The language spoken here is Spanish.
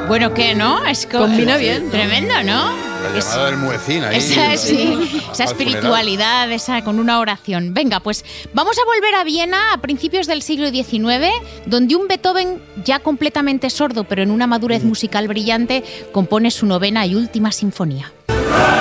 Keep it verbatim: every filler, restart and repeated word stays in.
Bueno, ¿qué, no? Es co- Combina bien. Tremendo, ¿no? La llamada del muecín ahí. Esa, sí, al esa funeral. espiritualidad, esa con una oración. Venga, pues vamos a volver a Viena a principios del siglo diecinueve, donde un Beethoven ya completamente sordo, pero en una madurez musical brillante, compone su novena y última sinfonía.